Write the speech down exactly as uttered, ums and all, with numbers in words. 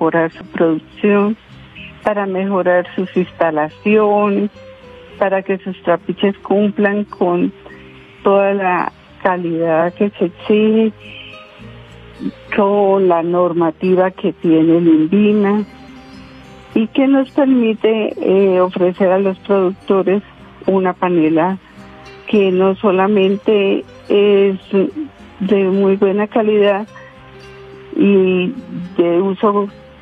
mejorar su producción, para mejorar sus instalaciones, para que sus trapiches cumplan con toda la calidad que se exige, con la normativa que tiene el INVIMA y que nos permite eh, ofrecer a los productores una panela que no solamente es de muy buena calidad y de uso